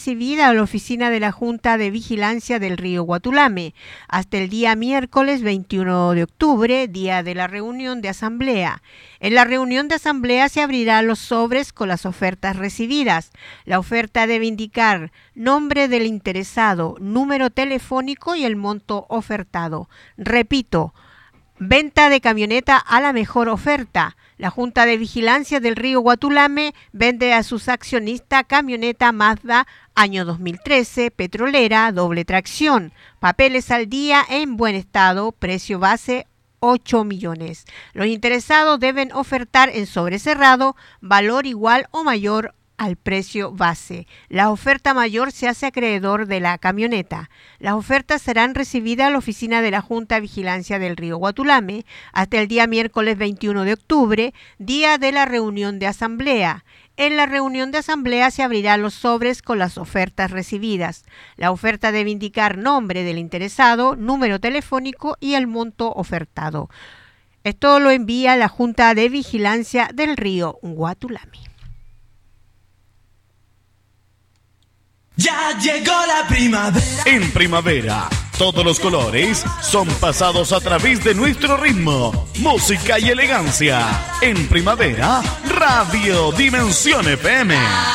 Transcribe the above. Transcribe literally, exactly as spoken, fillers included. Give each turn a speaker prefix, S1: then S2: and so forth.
S1: recibida a la oficina de la Junta de Vigilancia del Río Guatulame hasta el día miércoles veintiuno de octubre, día de la reunión de asamblea. En la reunión de asamblea se abrirán los sobres con las ofertas recibidas. La oferta debe indicar nombre del interesado, número telefónico y el monto ofertado. Repito, venta de camioneta a la mejor oferta. La Junta de Vigilancia del Río Guatulame vende a sus accionistas camioneta Mazda año dos mil trece, petrolera, doble tracción, papeles al día en buen estado, precio base ocho millones. Los interesados deben ofertar en sobre cerrado valor igual o mayor al precio base. La oferta mayor se hace acreedor de la camioneta. Las ofertas serán recibidas a la oficina de la Junta de Vigilancia del Río Guatulame hasta el día miércoles veintiuno de octubre, día de la reunión de asamblea. En la reunión de asamblea se abrirán los sobres con las ofertas recibidas. La oferta debe indicar nombre del interesado, número telefónico y el monto ofertado. Esto lo envía la Junta de Vigilancia del Río Guatulame.
S2: Ya llegó la primavera.
S3: En primavera, todos los colores son pasados a través de nuestro ritmo, música y elegancia. En primavera, Radio Dimensión F M.